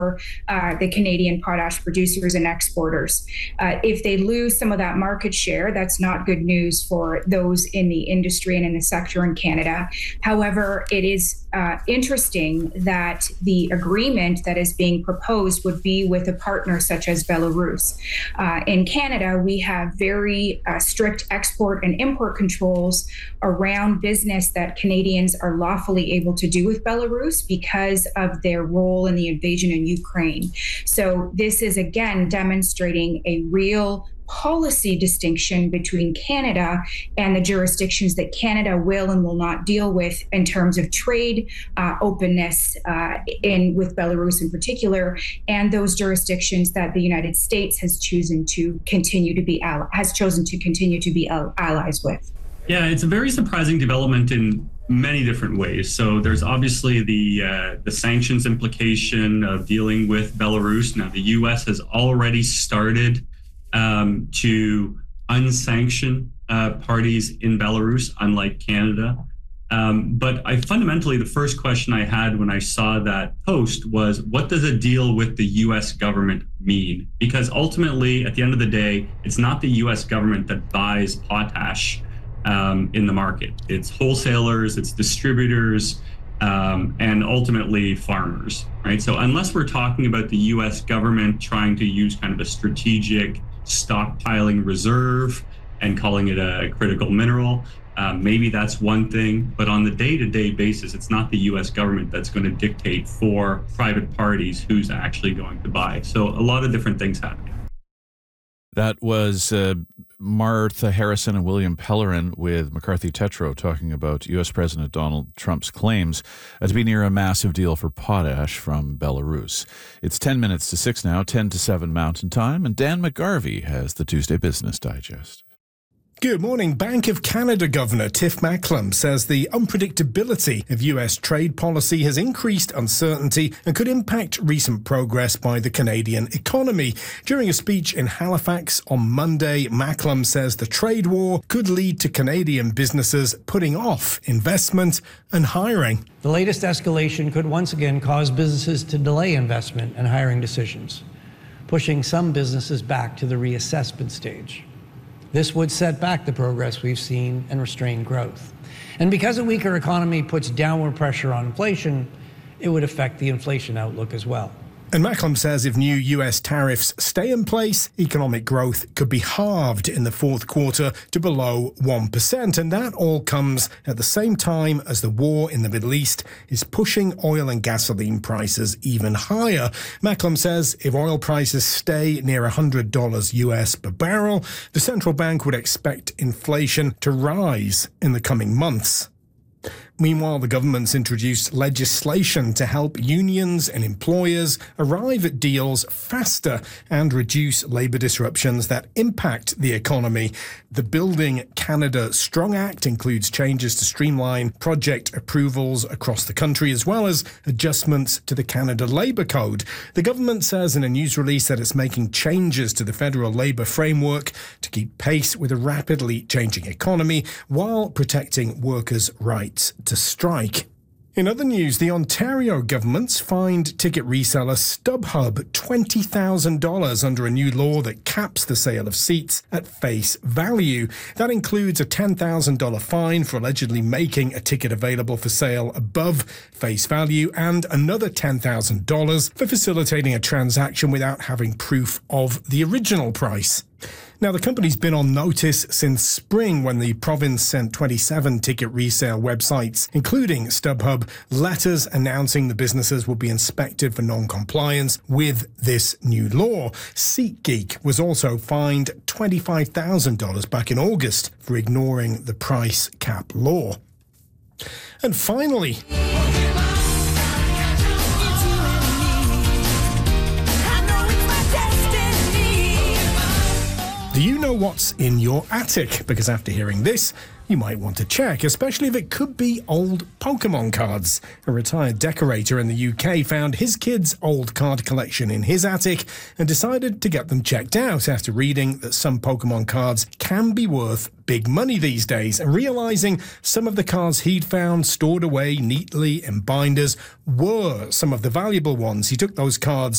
the Canadian potash producers and exporters. If they lose some of that market share, that's not good news for those in the industry and in the sector in Canada. However, it is interesting that the agreement that is being proposed would be with a partner such as Belarus. In Canada, we have very strict export and import controls around business that Canadians are lawfully able to do with Belarus because of their role in the invasion in Ukraine. So this is again demonstrating a real policy distinction between Canada and the jurisdictions that Canada will and will not deal with in terms of trade openness with Belarus in particular, and those jurisdictions that the United States has chosen to continue to be allies with. Yeah, it's a very surprising development in many different ways. So there's obviously the sanctions implication of dealing with Belarus. Now, the U.S. has already started to unsanction parties in Belarus, unlike Canada. But fundamentally, the first question I had when I saw that post was, what does a deal with the U.S. government mean? Because ultimately, at the end of the day, it's not the U.S. government that buys potash in the market. It's wholesalers, it's distributors, and ultimately farmers, right? So unless we're talking about the U.S. government trying to use kind of a strategic stockpiling reserve and calling it a critical mineral, maybe that's one thing. But on the day-to-day basis, it's not the U.S. government that's going to dictate for private parties who's actually going to buy. So a lot of different things happening. That was Martha Harrison and William Pellerin with McCarthy Tétrault talking about U.S. President Donald Trump's claims to be near a massive deal for potash from Belarus. It's 10 minutes to 6 now, 10 to 7 Mountain Time, and Dan McGarvey has the Tuesday Business Digest. Good morning. Bank of Canada Governor Tiff Macklem says the unpredictability of U.S. trade policy has increased uncertainty and could impact recent progress by the Canadian economy. During a speech in Halifax on Monday, Macklem says the trade war could lead to Canadian businesses putting off investment and hiring. The latest escalation could once again cause businesses to delay investment and hiring decisions, pushing some businesses back to the reassessment stage. This would set back the progress we've seen and restrain growth. And because a weaker economy puts downward pressure on inflation, it would affect the inflation outlook as well. And Macklem says if new U.S. tariffs stay in place, economic growth could be halved in the fourth quarter to below 1%. And that all comes at the same time as the war in the Middle East is pushing oil and gasoline prices even higher. Macklem says if oil prices stay near $100 US per barrel, the central bank would expect inflation to rise in the coming months. Meanwhile, the government's introduced legislation to help unions and employers arrive at deals faster and reduce labour disruptions that impact the economy. The Building Canada Strong Act includes changes to streamline project approvals across the country, as well as adjustments to the Canada Labour Code. The government says in a news release that it's making changes to the federal labour framework to keep pace with a rapidly changing economy while protecting workers' rights to strike. In other news, the Ontario government's fined ticket reseller StubHub $20,000 under a new law that caps the sale of seats at face value. That includes a $10,000 fine for allegedly making a ticket available for sale above face value and another $10,000 for facilitating a transaction without having proof of the original price. Now, the company's been on notice since spring when the province sent 27 ticket resale websites, including StubHub, letters announcing the businesses would be inspected for non-compliance with this new law. SeatGeek was also fined $25,000 back in August for ignoring the price cap law. And finally, do you know what's in your attic? Because after hearing this, you might want to check, especially if it could be old Pokemon cards. A retired decorator in the UK found his kid's old card collection in his attic and decided to get them checked out after reading that some Pokemon cards can be worth big money these days, and realising some of the cards he'd found stored away neatly in binders were some of the valuable ones. He took those cards